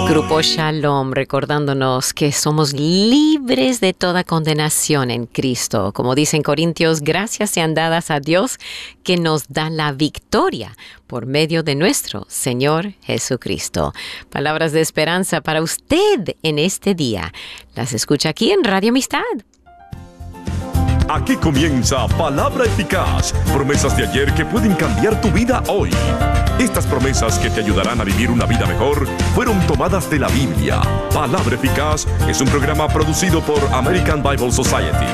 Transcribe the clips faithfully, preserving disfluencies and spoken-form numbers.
Grupo Shalom, recordándonos que somos libres de toda condenación en Cristo. Como dicen Corintios, gracias sean dadas a Dios que nos da la victoria por medio de nuestro Señor Jesucristo. Palabras de esperanza para usted en este día. Las escucha aquí en Radio Amistad. Aquí comienza Palabra Eficaz, promesas de ayer que pueden cambiar tu vida hoy. Estas promesas que te ayudarán a vivir una vida mejor fueron tomadas de la Biblia. Palabra Eficaz es un programa producido por American Bible Society.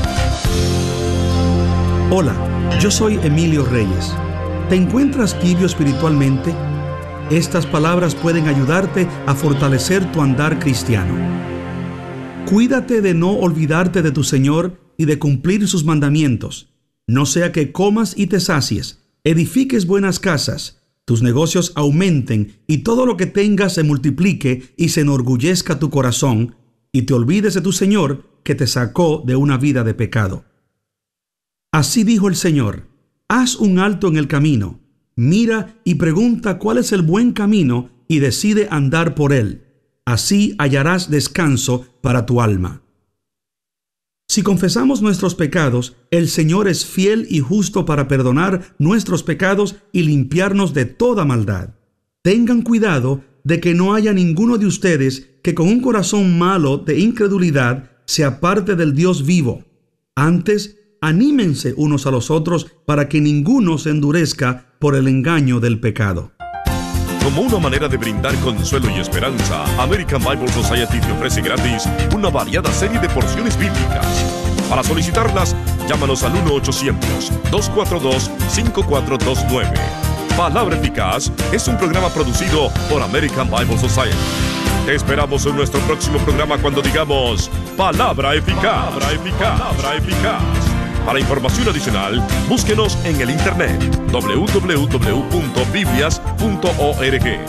Hola, yo soy Emilio Reyes. ¿Te encuentras tibio espiritualmente? Estas palabras pueden ayudarte a fortalecer tu andar cristiano. Cuídate de no olvidarte de tu Señor y de cumplir sus mandamientos. No sea que comas y te sacies, edifiques buenas casas, tus negocios aumenten y todo lo que tengas se multiplique y se enorgullezca tu corazón, y te olvides de tu Señor que te sacó de una vida de pecado. Así dijo el Señor: haz un alto en el camino, mira y pregunta cuál es el buen camino y decide andar por él. Así hallarás descanso para tu alma. Si confesamos nuestros pecados, el Señor es fiel y justo para perdonar nuestros pecados y limpiarnos de toda maldad. Tengan cuidado de que no haya ninguno de ustedes que con un corazón malo de incredulidad se aparte del Dios vivo. Antes, anímense unos a los otros para que ninguno se endurezca por el engaño del pecado. Como una manera de brindar consuelo y esperanza, American Bible Society te ofrece gratis una variada serie de porciones bíblicas. Para solicitarlas, llámanos al uno ochocientos, dos cuatro dos, cinco cuatro dos nueve. Palabra Eficaz es un programa producido por American Bible Society. Te esperamos en nuestro próximo programa cuando digamos Palabra Eficaz. Palabra Eficaz. Palabra Eficaz. Para información adicional, búsquenos en el internet doble u doble u doble u punto biblias punto org.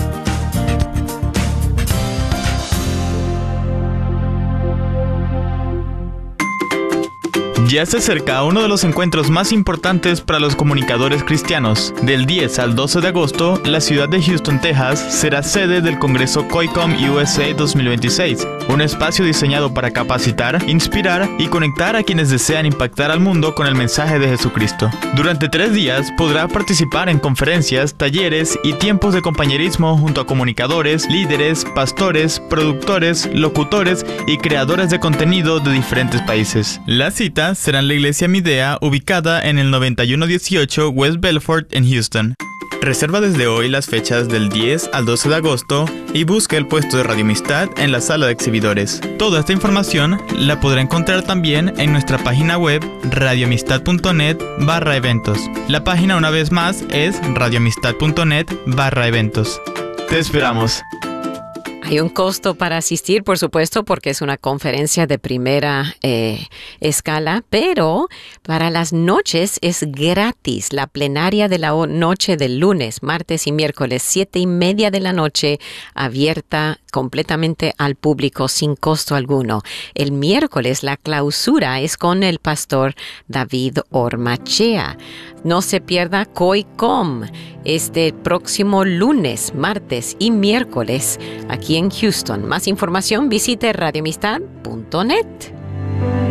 Ya se acerca uno de los encuentros más importantes para los comunicadores cristianos. Del diez al doce de agosto, la ciudad de Houston, Texas, será sede del Congreso COICOM U S A dos mil veintiséis, un espacio diseñado para capacitar, inspirar y conectar a quienes desean impactar al mundo con el mensaje de Jesucristo. Durante tres días podrá participar en conferencias, talleres y tiempos de compañerismo junto a comunicadores, líderes, pastores, productores, locutores y creadores de contenido de diferentes países. La cita será en la iglesia Midea, ubicada en el noventa y uno dieciocho West Belfort en Houston. Reserva desde hoy las fechas del diez al doce de agosto y busca el puesto de Radio Amistad en la sala de exhibidores. Toda esta información la podrá encontrar también en nuestra página web radioamistad.net barra eventos. La página una vez más es radioamistad.net barra eventos. Te esperamos. Hay un costo para asistir, por supuesto, porque es una conferencia de primera eh, escala, pero para las noches es gratis. La plenaria de la noche del lunes, martes y miércoles, siete y media de la noche, abierta completamente al público sin costo alguno. El miércoles la clausura es con el pastor David Ormachea. No se pierda COICOM este próximo lunes, martes y miércoles aquí en Houston. Más información visite radio amistad punto net.